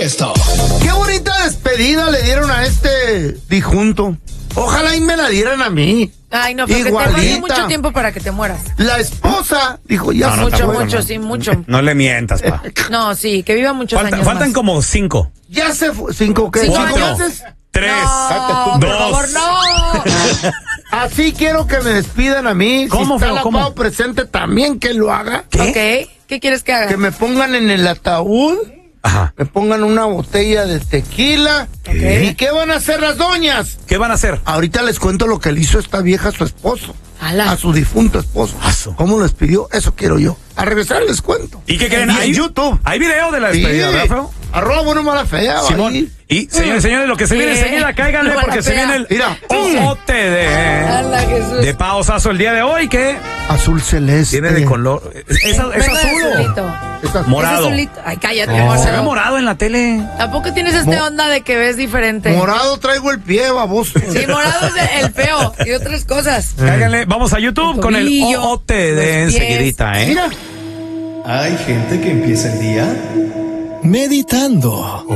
esto. Qué bonita despedida le dieron a este difunto. Ojalá y me la dieran a mí. Ay, no, pero igualita. que te pase mucho tiempo para que te mueras. La esposa dijo, ya No, mucho, tampoco, mucho, no. sí, mucho. No le mientas, pa. No, sí, que viva muchos años Faltan más. como 5. ya se fue. ¿Cinco qué? Cinco ¿Cinco años. meses? 3. No, por favor, no. Así quiero que me despidan a mí. ¿Cómo, si está feo? la ¿Cómo? Pau presente también que lo haga. ¿Qué? ¿Qué quieres que haga? Que me pongan en el ataúd. Ajá. Me pongan una botella de tequila. ¿Qué? ¿Y qué van a hacer las doñas? ¿Qué van a hacer? Ahorita les cuento lo que le hizo esta vieja a su esposo. Ala. A su difunto esposo. Aso. ¿Cómo les pidió? Eso quiero yo. A regresar les cuento. ¿Y qué creen? En Hay YouTube. Hay video de la despedida, ¿verdad, feo? Arroba bueno mala fea. Simón. ahí. Y señores, lo que se viene ¿Qué? enseguida, cáiganle Mala porque se fea. viene el Mira. ojote Ala, Jesús. de Pao Sasso el día de hoy, que Azul celeste. tiene de color. ¿Es Vengo de azul o azulito. Esta- morado? Es azulito. Ay, cállate, Se ve morado. morado en la tele. Tampoco tienes Mo- onda de que ves diferente. Morado traigo el pie, baboso. Sí, morado es el feo y otras cosas. Cáiganle, vamos a YouTube El con el tobillo, ojote de los pies. enseguidita, ¿eh? Mira. Hay gente que empieza el día meditando.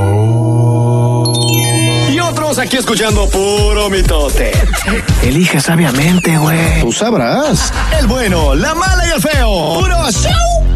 Y otros aquí escuchando puro mitote. Elige sabiamente, güey. Tú sabrás. El bueno, la mala y el feo. Puro show.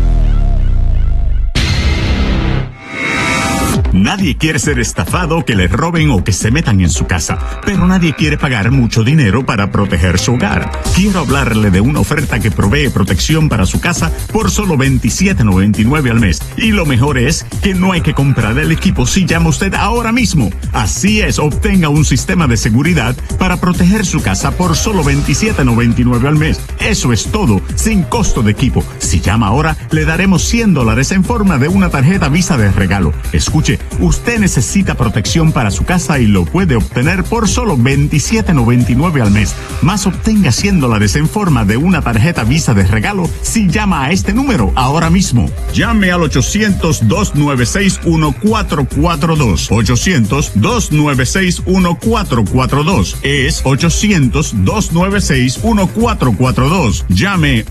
Nadie quiere ser estafado, que le roben o que se metan en su casa, pero nadie quiere pagar mucho dinero para proteger su hogar. Quiero hablarle de una oferta que provee protección para su casa por solo $27.99 al mes. Y lo mejor es que no hay que comprar el equipo si llama usted ahora mismo. Así es, obtenga un sistema de seguridad para proteger su casa por solo $27.99 al mes. Eso es todo, sin costo de equipo. Si llama ahora, le daremos $100 en forma de una tarjeta Visa de regalo. Escuche, usted necesita protección para su casa y lo puede obtener por solo $27.99 al mes. Más obtenga $100 en forma de una tarjeta Visa de regalo si llama a este número ahora mismo. Llame al 800-296-1442. 800-296-1442. Es 800-296-1442. Llame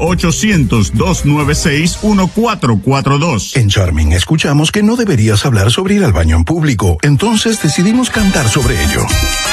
800-296-1442. En Charming escuchamos que no deberías hablar sobre ir al baño en público. Entonces decidimos cantar sobre ello.